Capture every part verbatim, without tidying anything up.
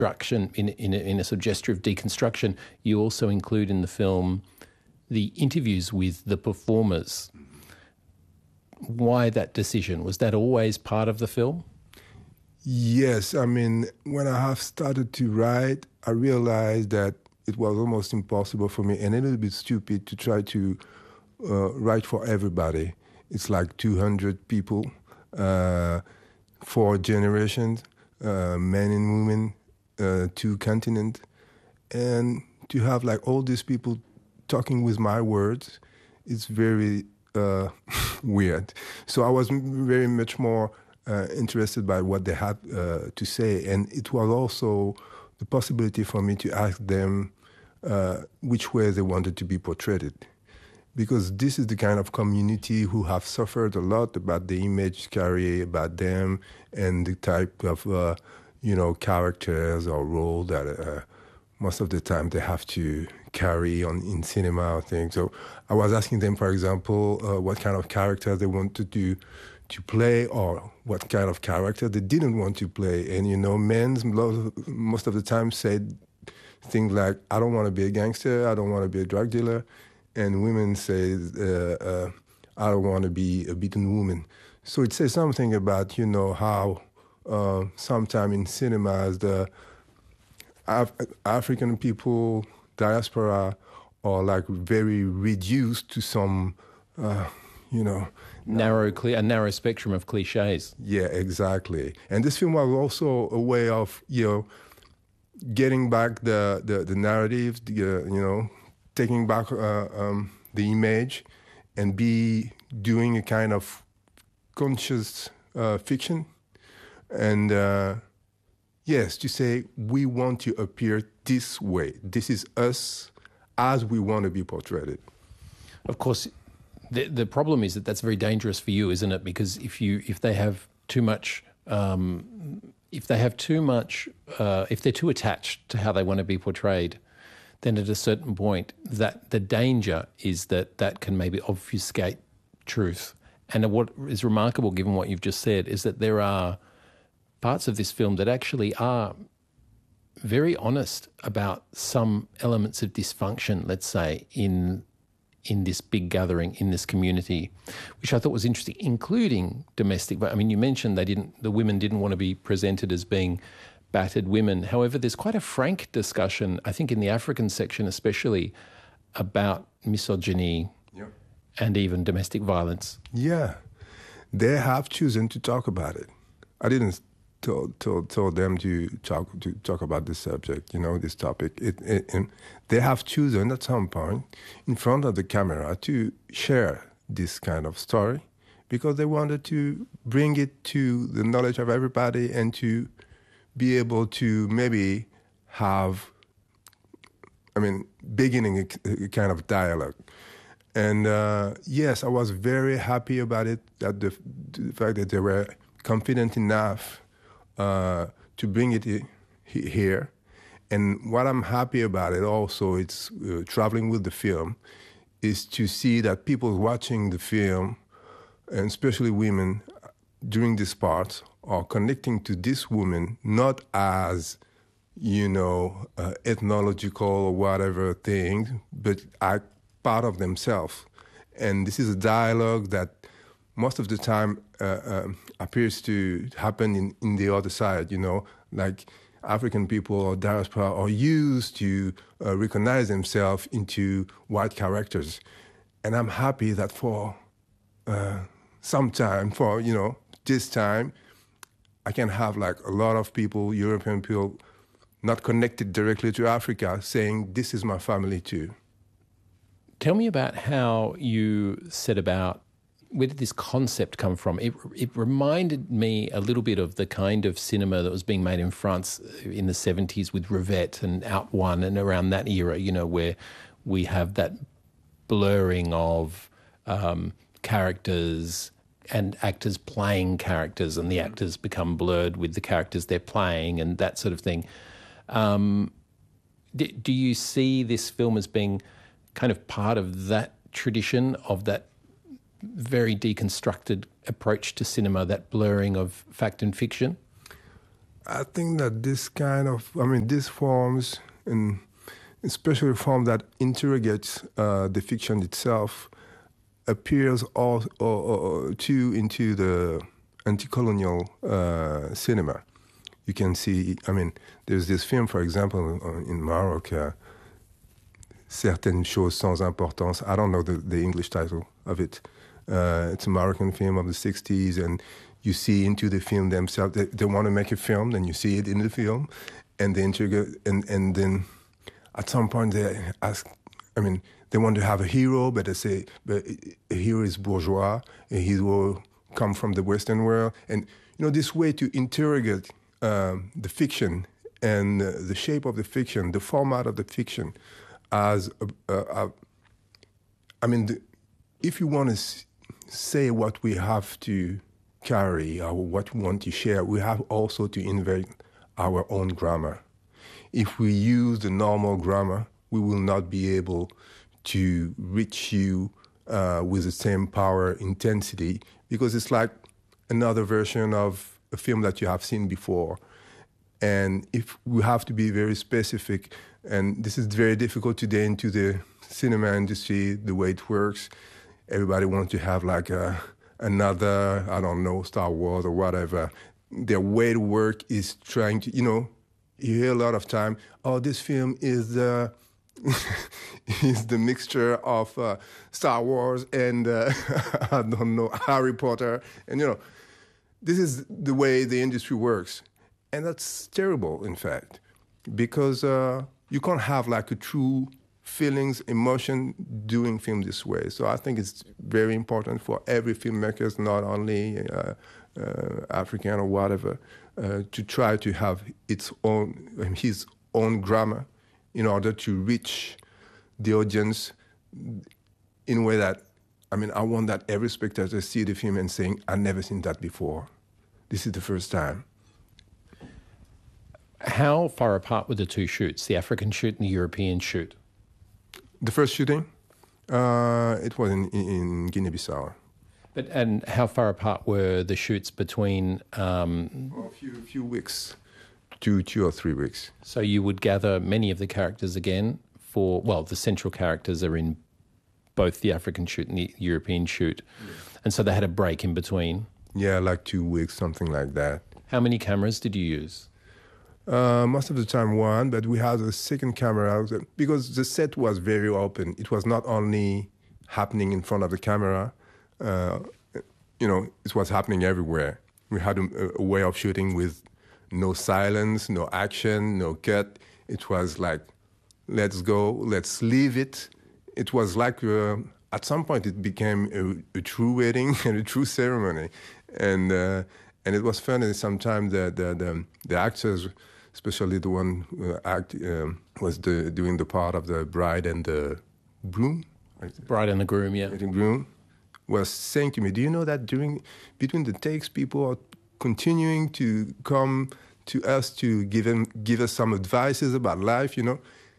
deconstruction, in, in, a, in a sort of gesture of deconstruction, you also include in the film the interviews with the performers. Why that decision? Was that always part of the film? Yes. I mean, when I have started to write, I realized that it was almost impossible for me and a little bit stupid to try to uh, write for everybody. It's like two hundred people, uh, four generations, uh, men and women, uh, two continents. And to have like all these people talking with my words, it's very uh, weird. So I was very much more uh, interested by what they had uh, to say. And it was also the possibility for me to ask them uh, which way they wanted to be portrayed. Because this is the kind of community who have suffered a lot about the image carry about them and the type of, uh, you know, characters or role that uh, most of the time they have to carry on in cinema or things. So I was asking them, for example, uh, what kind of character they wanted to to play or what kind of character they didn't want to play. And, you know, men most of the time said things like, I don't want to be a gangster, I don't want to be a drug dealer. And women say, uh, uh, I don't want to be a beaten woman. So it says something about, you know, how uh, sometime in cinemas, the Af- African people, diaspora, are like very reduced to some, uh, you know... Narrow, clear, a narrow spectrum of cliches. Yeah, exactly. And this film was also a way of, you know, getting back the, the, the narrative, the, uh, you know, taking back uh, um, the image and be doing a kind of conscious uh, fiction. And uh, yes, to say, we want to appear this way. This is us as we want to be portrayed. Of course, the, the problem is that that's very dangerous for you, isn't it? Because if you if they have too much... Um, if they have too much... Uh, if they're too attached to how they want to be portrayed, then at a certain point, that the danger is that that can maybe obfuscate truth. And what is remarkable, given what you've just said, is that there are parts of this film that actually are very honest about some elements of dysfunction, let's say, in in this big gathering, in this community, which I thought was interesting, including domestic. But I mean, you mentioned they didn't, the women didn't want to be presented as being battered women. However, there's quite a frank discussion, I think in the African section especially, about misogyny yeah. and even domestic violence. Yeah, they have chosen to talk about it. I didn't tell, tell, tell them to talk to talk about this subject, you know, this topic. It, it, and they have chosen at some point in front of the camera to share this kind of story because they wanted to bring it to the knowledge of everybody and to be able to maybe have, I mean, beginning a, a kind of dialogue. And uh, yes, I was very happy about it, that the, the fact that they were confident enough uh, to bring it he, here. And what I'm happy about it also, it's uh, traveling with the film, is to see that people watching the film, and especially women, during this part, are connecting to this woman not as, you know, uh, ethnological or whatever thing, but as part of themselves. And this is a dialogue that most of the time uh, um, appears to happen in, in the other side, you know, like African people or diaspora are used to uh, recognize themselves into white characters. And I'm happy that for uh, some time, for, you know, this time, I can have like a lot of people, European people, not connected directly to Africa, saying, this is my family too. Tell me about how you set about, where did this concept come from? It, it reminded me a little bit of the kind of cinema that was being made in France in the seventies with Rivette and Out One and around that era, you know, where we have that blurring of um, characters and actors playing characters, and the actors become blurred with the characters they're playing and that sort of thing. Um, do, do you see this film as being kind of part of that tradition, of that very deconstructed approach to cinema, that blurring of fact and fiction? I think that this kind of, I mean, these forms, and especially a form that interrogates uh, the fiction itself, appears all, all, all, too into the anti-colonial uh, cinema. You can see, I mean, there's this film, for example, in Morocco, uh, Certaines choses sans importance. I don't know the, the English title of it. Uh, it's a Moroccan film of the sixties, and you see into the film themselves. They, they want to make a film, and you see it in the film, and they interrogate, and, and then at some point they ask, I mean, they want to have a hero, but they say, but a hero is bourgeois, a hero come from the Western world. And, you know, this way to interrogate um, the fiction and uh, the shape of the fiction, the format of the fiction, as, a, a, a, I mean, the, if you want to s- say what we have to carry or what we want to share, we have also to invent our own grammar. If we use the normal grammar, we will not be able to reach you uh, with the same power, intensity, because it's like another version of a film that you have seen before. And if we have to be very specific, and this is very difficult today into the cinema industry, the way it works, everybody wants to have like a, another, I don't know, Star Wars or whatever. Their way to work is trying to, you know, you hear a lot of time, oh, this film is the is the mixture of uh, Star Wars and, uh, I don't know, Harry Potter. And, you know, this is the way the industry works. And that's terrible, in fact, because uh, you can't have like a true feelings, emotion doing film this way. So I think it's very important for every filmmaker, not only uh, uh, African or whatever, uh, to try to have its own, his own grammar in order to reach the audience in a way that, I mean, I want that every spectator see the film and saying, I've never seen that before. This is the first time. How far apart were the two shoots, the African shoot and the European shoot? The first shooting, uh, it was in, in Guinea-Bissau. But and how far apart were the shoots between? Um, well, a few, a few weeks, two, two or three weeks. So you would gather many of the characters again for, well, the central characters are in both the African shoot and the European shoot, yeah. And so they had a break in between. Yeah, like two weeks, something like that. How many cameras did you use? Uh, most of the time one, but we had a second camera because the set was very open. It was not only happening in front of the camera, uh, you know, it was happening everywhere. We had a, a way of shooting with no silence, no action, no cut. It was like, let's go, let's leave it. It was like, uh, at some point it became a, a true wedding and a true ceremony. And uh, and it was funny sometimes the, the, the, the actors, especially the one who act, um, was the, doing the part of the bride and the groom. Bride and the groom, yeah. The groom was saying to me, do you know that during between the takes, people are continuing to come to us to give, them, give us some advices about life, you know?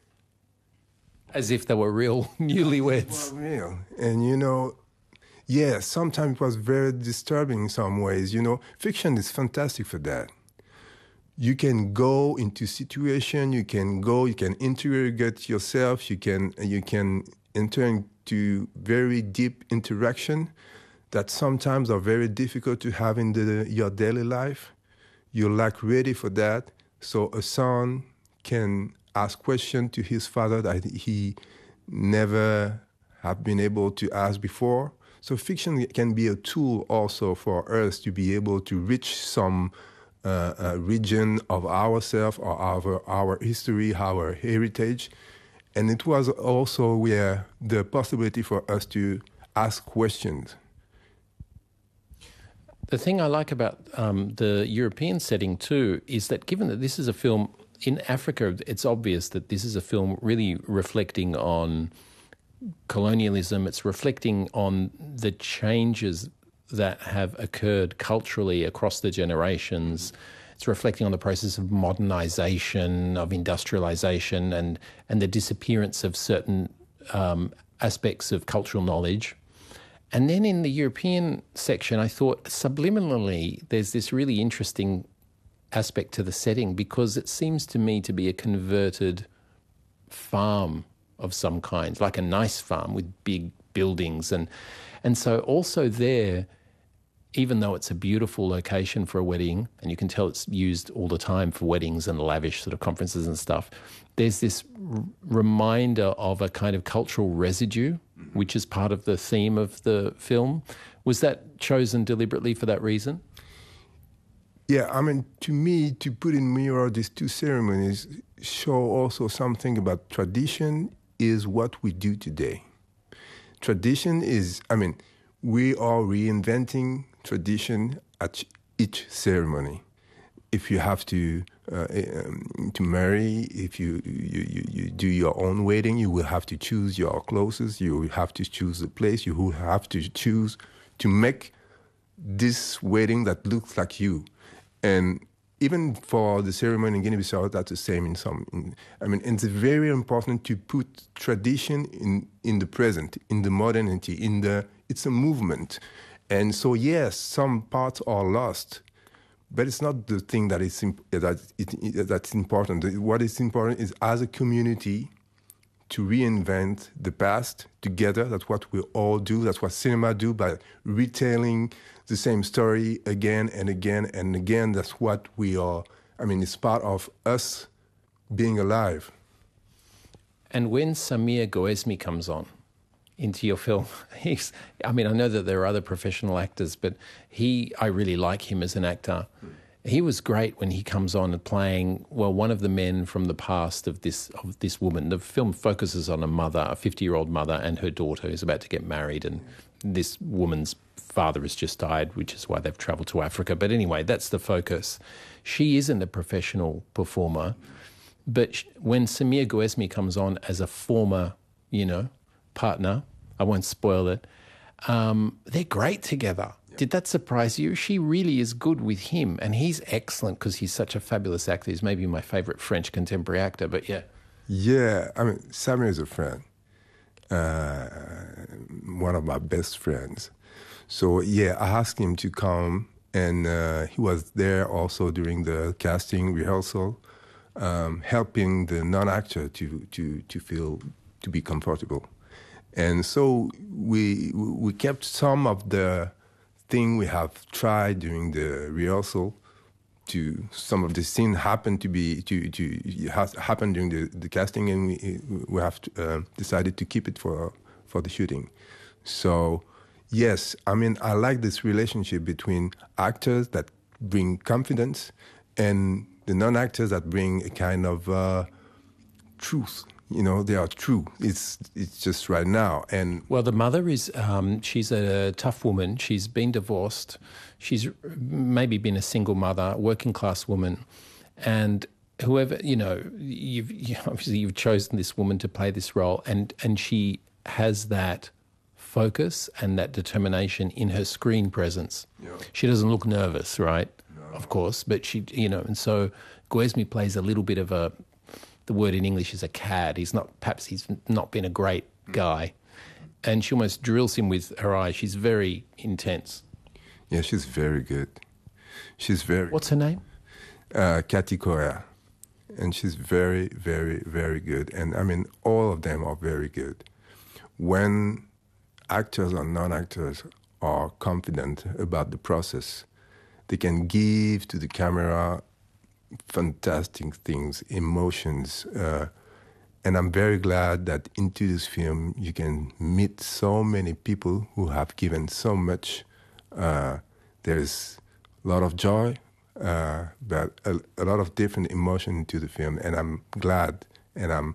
As if they were real newlyweds. Well, real. And, you know, yeah, sometimes it was very disturbing in some ways. You know, fiction is fantastic for that. You can go into situation, you can go, you can interrogate yourself, you can you can enter into very deep interaction that sometimes are very difficult to have in the, your daily life. You're like ready for that. So a son can ask questions to his father that he never have been able to ask before. So fiction can be a tool also for us to be able to reach some uh, uh, region of ourselves or our, our history, our heritage. And it was also where the possibility for us to ask questions. The thing I like about um, the European setting too is that given that this is a film in Africa, it's obvious that this is a film really reflecting on colonialism. It's reflecting on the changes that have occurred culturally across the generations. It's reflecting on the process of modernization, of industrialization, and, and the disappearance of certain um, aspects of cultural knowledge. And then in the European section, I thought subliminally there's this really interesting aspect to the setting, because it seems to me to be a converted farm of some kind, like a nice farm with big buildings. And and so also there, even though it's a beautiful location for a wedding, and you can tell it's used all the time for weddings and lavish sort of conferences and stuff, there's this r- reminder of a kind of cultural residue, which is part of the theme of the film. Was that chosen deliberately for that reason? Yeah, I mean, to me, to put in mirror these two ceremonies show also something about tradition is what we do today. Tradition is, I mean, we are reinventing tradition at each ceremony. If you have to uh, um, to marry, if you, you, you, you do your own wedding, you will have to choose your clothes, you will have to choose the place, you will have to choose to make this wedding that looks like you. And even for the ceremony in Guinea-Bissau, that's the same in some. In, I mean, it's very important to put tradition in, in the present, in the modernity, in the. It's a movement, and so yes, some parts are lost, but it's not the thing that is imp- that it, it, that's important. What is important is as a community to reinvent the past together. That's what we all do. That's what cinema do by retelling the same story again and again and again. That's what we are. I mean, it's part of us being alive. And when Samir Gouesmi comes on into your film, he's, I mean, I know that there are other professional actors, but he, I really like him as an actor. He was great when he comes on and playing, well, one of the men from the past of this of this woman. The film focuses on a mother, a fifty-year-old mother, and her daughter who's about to get married, and this woman's father has just died, which is why they've travelled to Africa. But anyway, that's the focus. She isn't a professional performer, but when Samir Gouesmi comes on as a former, you know, partner, I won't spoil it, um, they're great together. Did that surprise you? She really is good with him, and he's excellent because he's such a fabulous actor. He's maybe my favourite French contemporary actor, but yeah. Yeah, I mean, Samir is a friend, uh, one of my best friends. So, yeah, I asked him to come, and uh, he was there also during the casting rehearsal, um, helping the non-actor to, to, to feel, to be comfortable. And so we we kept some of the thing we have tried during the rehearsal to some of the scene happened to be to to has happened during the, the casting, and we we have to, uh, decided to keep it for for the shooting. So yes, I mean, I like this relationship between actors that bring confidence and the non-actors that bring a kind of uh, truth. You know, they are true. It's it's just right now. And well, the mother is, um, she's a tough woman. She's been divorced. She's maybe been a single mother, working class woman. And whoever, you know, you've you, obviously you've chosen this woman to play this role, and, and she has that focus and that determination in her screen presence. Yeah. She doesn't look nervous, right? No. Of course, but she, you know, and so Gouesmi plays a little bit of a, the word in English is a cad. He's not, perhaps he's not been a great guy. And she almost drills him with her eyes. She's very intense. Yeah, she's very good. She's very... What's her name? Uh, Cathy Correa. And she's very, very, very good. And I mean, all of them are very good. When actors or non-actors are confident about the process, they can give to the camera fantastic things, emotions, uh, and I'm very glad that into this film you can meet so many people who have given so much. Uh, there's a lot of joy, uh, but a, a lot of different emotion into the film, and I'm glad and I'm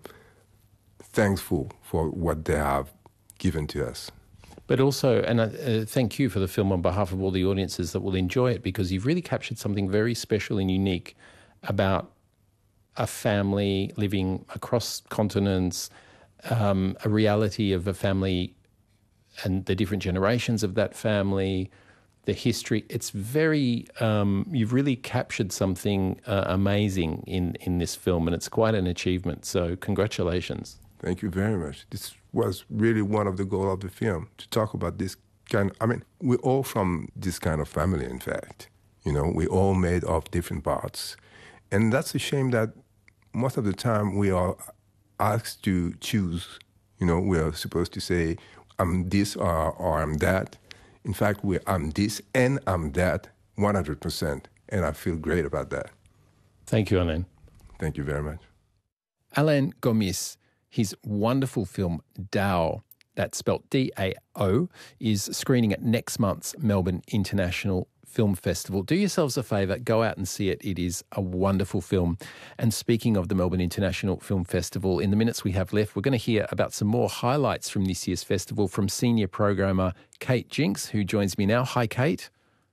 thankful for what they have given to us. But also, and uh, thank you for the film on behalf of all the audiences that will enjoy it, because you've really captured something very special and unique about a family living across continents, um, a reality of a family and the different generations of that family, the history. It's very, um, you've really captured something uh, amazing in, in this film, and it's quite an achievement. So congratulations. Thank you very much. This was really one of the goals of the film, to talk about this kind of, I mean, we're all from this kind of family, in fact. You know, we all made of different parts. And that's a shame that most of the time we are asked to choose. You know, we are supposed to say, I'm this or, or I'm that. In fact, we I'm this and I'm that one hundred percent. And I feel great about that. Thank you, Alain. Thank you very much. Alain Gomis, his wonderful film Dao, that's spelt D A O, is screening at next month's Melbourne International Film Festival. Do yourselves a favour, go out and see it. It is a wonderful film. And speaking of the Melbourne International Film Festival, in the minutes we have left, we're going to hear about some more highlights from this year's festival from senior programmer Kate Jinks, who joins me now. Hi, Kate.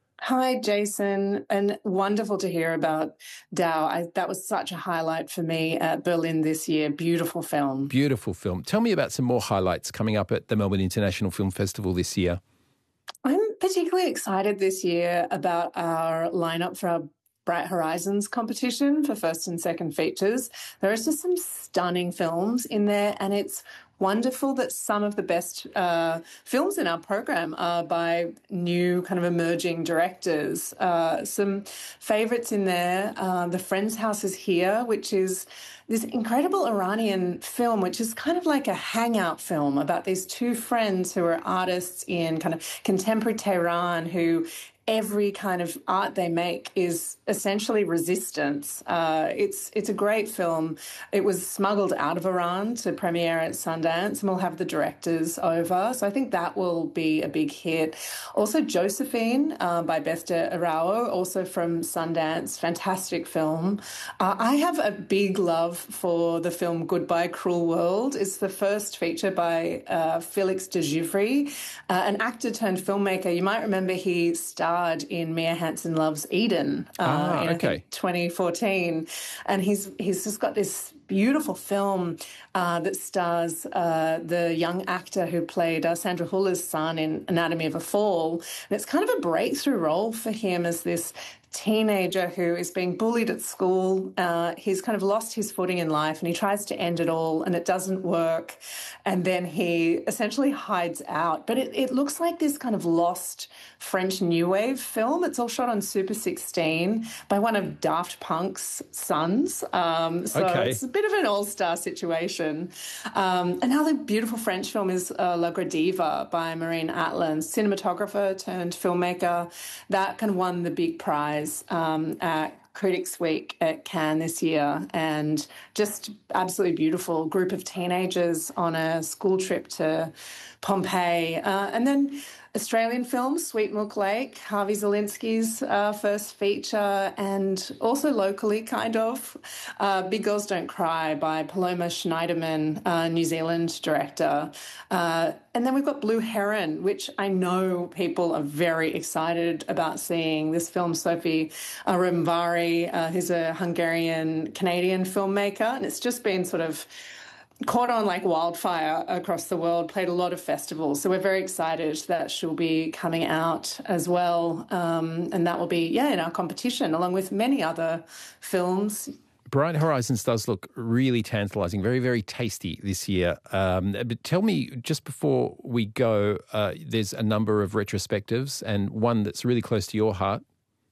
Hi, Jason, and wonderful to hear about Dao. I, that was such a highlight for me at Berlin this year. Beautiful film. Beautiful film. Tell me about some more highlights coming up at the Melbourne International Film Festival this year. I'm particularly excited this year about our lineup for our Bright Horizons competition for first and second features. There is just some stunning films in there, and it's wonderful that some of the best uh, films in our program are by new kind of emerging directors. Uh, some favourites in there, uh, The Friend's House is Here, which is this incredible Iranian film, which is kind of like a hangout film about these two friends who are artists in kind of contemporary Tehran who every kind of art they make is essentially resistance. Uh, it's it's a great film. It was smuggled out of Iran to premiere at Sundance, and we'll have the directors over. So I think that will be a big hit. Also, Josephine uh, by Beste Arao, also from Sundance. Fantastic film. Uh, I have a big love for the film Goodbye Cruel World. It's the first feature by uh, Felix de Givry, uh, an actor turned filmmaker. You might remember he starred in Mia Hansen Loves Eden uh, ah, in okay. I think, twenty fourteen, and he's he's just got this beautiful film uh, that stars uh, the young actor who played uh, Sandra Huller's son in Anatomy of a Fall, and it's kind of a breakthrough role for him as this teenager who is being bullied at school. Uh, he's kind of lost his footing in life and he tries to end it all and it doesn't work. And then he essentially hides out. But it, it looks like this kind of lost French New Wave film. It's all shot on Super sixteen by one of Daft Punk's sons. Um, so okay. It's a bit of an all-star situation. Um, another beautiful French film is uh, La Gradiva by Marine Atlan, cinematographer turned filmmaker. That kind of won the big prize Um, at Critics Week at Cannes this year, and just absolutely beautiful group of teenagers on a school trip to Pompeii. Uh, and then Australian films, Sweet Milk Lake, Harvey Zielinski's uh, first feature, and also locally, kind of, uh, Big Girls Don't Cry by Paloma Schneiderman, uh, New Zealand director. Uh, and then we've got Blue Heron, which I know people are very excited about seeing. This film, Sophie uh, Romvari, uh, who's a Hungarian-Canadian filmmaker, and it's just been sort of caught on like wildfire across the world, played a lot of festivals. So we're very excited that she'll be coming out as well. Um, and that will be, yeah, in our competition, along with many other films. Bright Horizons does look really tantalising, very, very tasty this year. Um, but tell me, just before we go, uh, there's a number of retrospectives and one that's really close to your heart.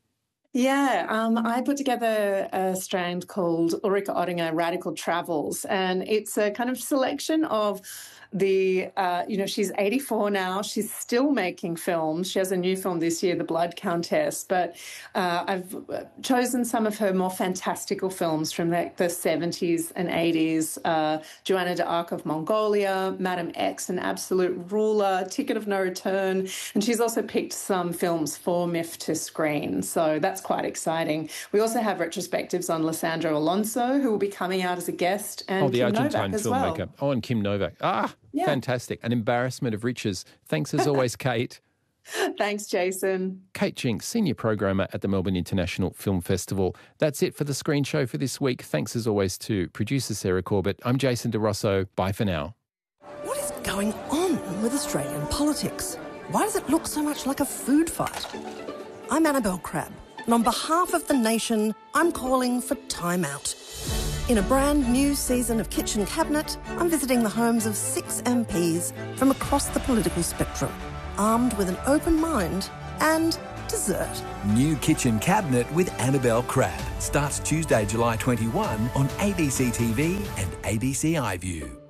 Yeah, um, I put together a strand called Ulrike Oettinger Radical Travels, and it's a kind of selection of the, uh, you know, she's eighty-four now. She's still making films. She has a new film this year, The Blood Countess, but uh, I've chosen some of her more fantastical films from the, the seventies and eighties, uh, Joanna d'Arc of Mongolia, Madam X, An Absolute Ruler, Ticket of No Return, and she's also picked some films for M I F to screen, so that's quite exciting. We also have retrospectives on Lissandro Alonso, who will be coming out as a guest, and oh, the Kim Argentine Novak as filmmaker. well. Oh, and Kim Novak. Ah, yeah. Fantastic. An embarrassment of riches. Thanks as always, Kate. Thanks, Jason. Kate Jinks, senior programmer at the Melbourne International Film Festival. That's it for the Screen Show for this week. Thanks as always to producer Sarah Corbett. I'm Jason DeRosso. Bye for now. What is going on with Australian politics? Why does it look so much like a food fight? I'm Annabelle Crabb, and on behalf of the nation, I'm calling for time out. In a brand new season of Kitchen Cabinet, I'm visiting the homes of six M Ps from across the political spectrum, armed with an open mind and dessert. New Kitchen Cabinet with Annabelle Crabb starts Tuesday, July twenty-first on A B C T V and A B C iView.